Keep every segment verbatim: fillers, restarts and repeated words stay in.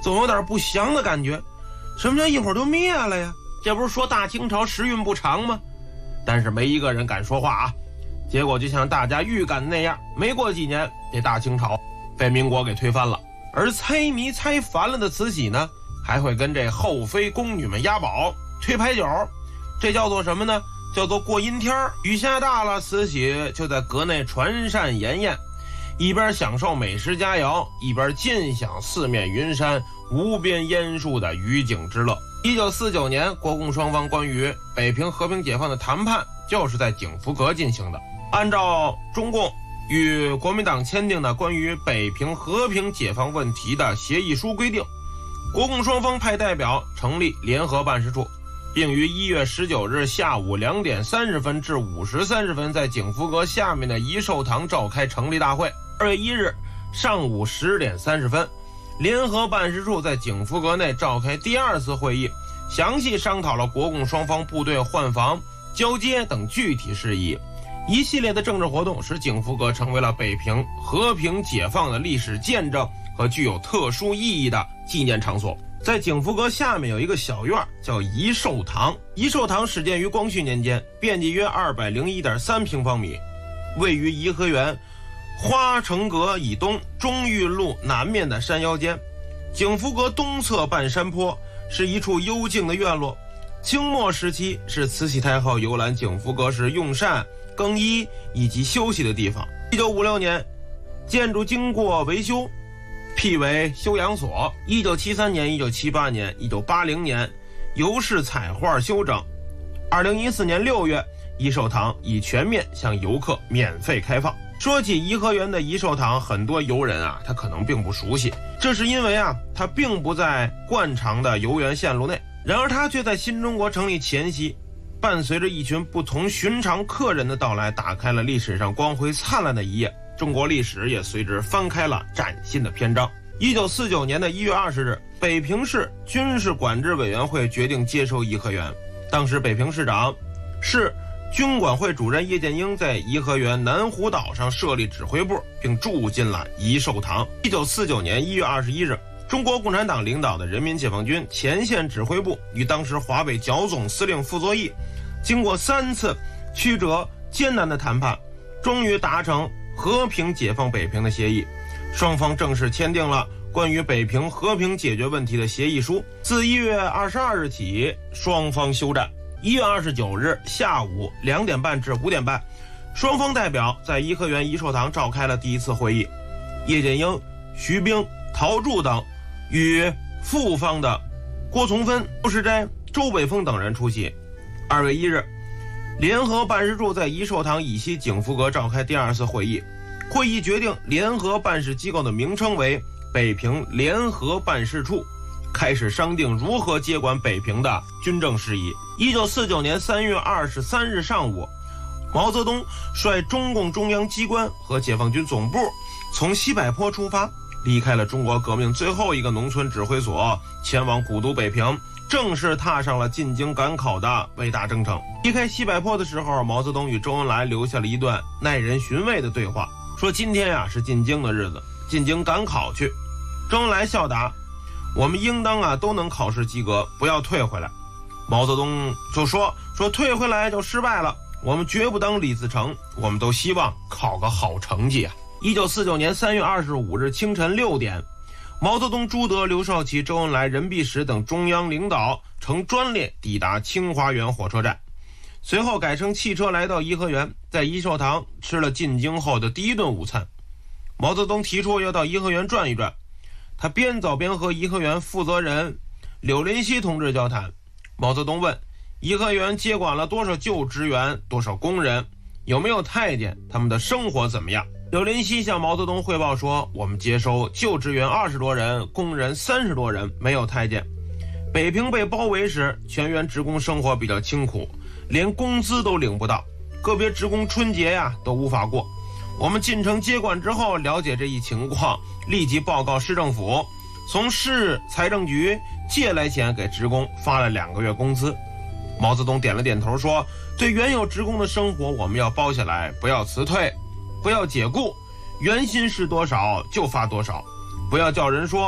总有点不祥的感觉。什么叫一会儿就灭了呀？这不是说大清朝时运不长吗？但是没一个人敢说话啊。结果就像大家预感的那样，没过几年，这大清朝被民国给推翻了。而猜谜猜烦了的慈禧呢，还会跟这后妃宫女们押宝吹牌九，这叫做什么呢？叫做过阴天。雨下大了，慈禧就在阁内传膳筵宴，一边享受美食佳肴，一边尽享四面云山无边烟树的渔景之乐。一九四九年，国共双方关于北平和平解放的谈判就是在景福阁进行的。按照中共与国民党签订的关于北平和平解放问题的协议书规定，国共双方派代表成立联合办事处，并于一月十九日下午两点三十分至五时三十分在景福阁下面的仪寿堂召开成立大会。二月一日上午十点三十分，联合办事处在景福阁内召开第二次会议，详细商讨了国共双方部队换防、交接等具体事宜。一系列的政治活动使景福阁成为了北平和平解放的历史见证和具有特殊意义的纪念场所。在景福阁下面有一个小院叫仪寿堂，仪寿堂始建于光绪年间，面积约 二百零一点三平方米，位于颐和园花城阁以东中裕路南面的山腰间。景福阁东侧半山坡，是一处幽静的院落。清末时期是慈禧太后游览景福阁时用膳、更衣以及休息的地方。一九五六年，建筑经过维修，辟为休养所。一九七三年、一九七八年、一九八零年，由式彩画修整。二零一四年六月，仪寿堂已全面向游客免费开放。说起颐和园的仪寿堂，很多游人啊，他可能并不熟悉，这是因为啊，它并不在惯常的游园线路内。然而它却在新中国成立前夕，伴随着一群不同寻常客人的到来，打开了历史上光辉灿烂的一页，中国历史也随之翻开了崭新的篇章。一九四九年的一月二十日，北平市军事管制委员会决定接收颐和园。当时北平市长是军管会主任叶剑英在颐和园南湖岛上设立指挥部，并住进了仪寿堂。一九四九年一月二十一日，中国共产党领导的人民解放军前线指挥部与当时华北剿总司令傅作义经过三次曲折艰难的谈判，终于达成和平解放北平的协议。双方正式签订了关于北平和平解决问题的协议书。自一月二十二日起，双方休战。一月二十九日下午两点半至五点半，双方代表在颐和园仪寿堂召开了第一次会议。叶剑英、徐冰、陶铸等与复方的郭从芬、周士斋、周北峰等人出席。二月一日，联合办事处在仪寿堂以西景福阁召开第二次会议。会议决定联合办事机构的名称为北平联合办事处，开始商定如何接管北平的军政事宜。一九四九年三月二十三日上午，毛泽东率中共中央机关和解放军总部从西柏坡出发，离开了中国革命最后一个农村指挥所，前往古都北平，正式踏上了进京赶考的伟大征程。离开西柏坡的时候，毛泽东与周恩来留下了一段耐人寻味的对话，说今天呀、啊、是进京的日子，进京赶考去。周恩来笑答，我们应当啊都能考试及格，不要退回来。毛泽东就说说退回来就失败了，我们绝不当李自成，我们都希望考个好成绩啊。一九四九年三月二十五日清晨六点，毛泽东、朱德、刘少奇、周恩来、任弼时等中央领导乘专列抵达清华园火车站，随后改乘汽车来到颐和园，在仪寿堂吃了进京后的第一顿午餐。毛泽东提出要到颐和园转一转，他边走边和颐和园负责人柳林熙同志交谈。毛泽东问，颐和园接管了多少旧职员，多少工人，有没有太监，他们的生活怎么样？柳林熙向毛泽东汇报说，我们接收旧职员二十多人，工人三十多人，没有太监。北平被包围时，全员职工生活比较清苦，连工资都领不到，个别职工春节呀都无法过。我们进城接管之后，了解这一情况，立即报告市政府，从市财政局借来钱给职工发了两个月工资。毛泽东点了点头说，对原有职工的生活我们要包下来，不要辞退，不要解雇，原薪是多少就发多少，不要叫人说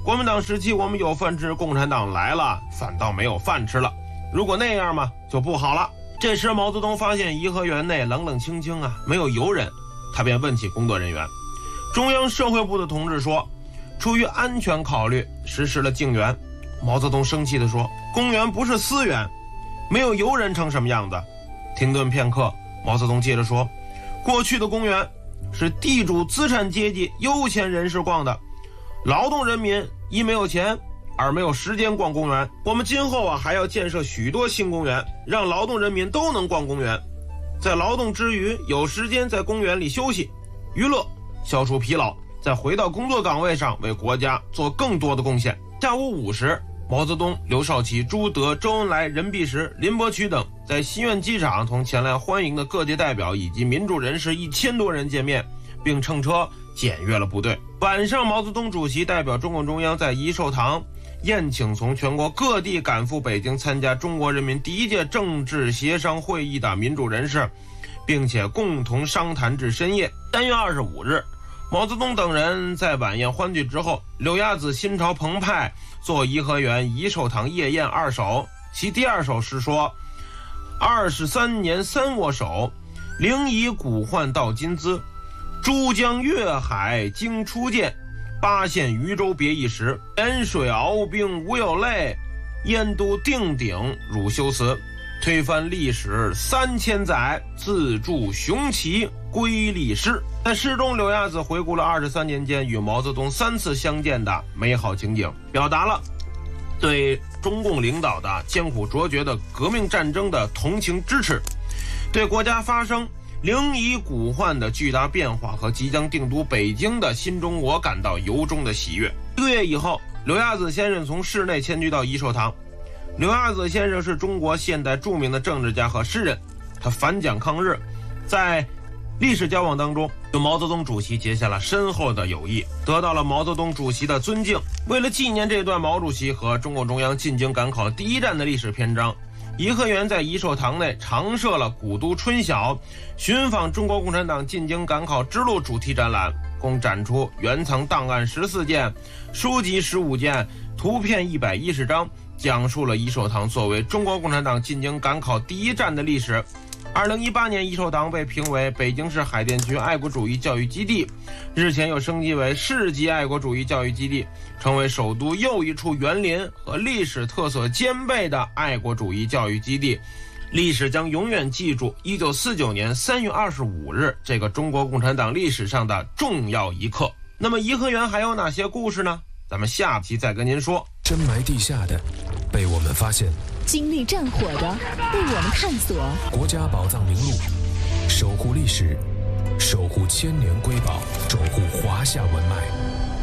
国民党时期我们有饭吃，共产党来了反倒没有饭吃了，如果那样嘛就不好了。这时毛泽东发现颐和园内冷冷清清啊，没有游人，他便问起工作人员。中央社会部的同志说，出于安全考虑实施了静园。毛泽东生气地说，公园不是私园，没有游人成什么样子。停顿片刻，毛泽东接着说，过去的公园是地主资产阶级有钱人士逛的，劳动人民一没有钱，而没有时间逛公园。我们今后啊还要建设许多新公园，让劳动人民都能逛公园，在劳动之余有时间在公园里休息娱乐，消除疲劳，再回到工作岗位上为国家做更多的贡献。下午五时，毛泽东、刘少奇、朱德、周恩来、任弼时、林伯渠等在西苑机场同前来欢迎的各界代表以及民主人士一千多人见面，并乘车检阅了部队。晚上，毛泽东主席代表中共中央在仪寿堂宴请从全国各地赶赴北京参加中国人民第一届政治协商会议的民主人士，并且共同商谈至深夜。三月二十五日，毛泽东等人在晚宴欢聚之后，柳亚子心潮澎湃，作颐和园仪寿堂夜宴二首。其第二首是说，二十三年三握手，灵以古幻到今兹，珠江越海经初见，八县渔舟别一时，盐水鏖兵无有泪，燕都定鼎汝修辞，推翻历史三千载，自铸雄奇归历史。在诗中，柳亚子回顾了二十三年间与毛泽东三次相见的美好情景，表达了对中共领导的艰苦卓绝的革命战争的同情支持，对国家发生灵以古幻的巨大变化和即将定都北京的新中国感到由衷的喜悦。一个月以后，柳亚子先生从市内迁居到仪寿堂。柳亚子先生是中国现代著名的政治家和诗人，他反蒋抗日，在历史交往当中与毛泽东主席结下了深厚的友谊，得到了毛泽东主席的尊敬。为了纪念这段毛主席和中共中央进京赶考第一站的历史篇章，颐和园在仪寿堂内常设了古都春晓寻访中国共产党进京赶考之路主题展览，共展出原藏档案十四件，书籍十五件，图片一百一十张，讲述了仪寿堂作为中国共产党进京赶考第一站的历史。二零一八年，仪寿堂被评为北京市海淀区爱国主义教育基地，日前又升级为市级爱国主义教育基地，成为首都又一处园林和历史特色兼备的爱国主义教育基地。历史将永远记住一九四九年三月二十五日这个中国共产党历史上的重要一刻。那么颐和园还有哪些故事呢？咱们下期再跟您说。 深埋地下的被我们发现， 经历战火的被我们探索。 国家宝藏名录，守护历史，守护千年瑰宝，守护华夏文脉。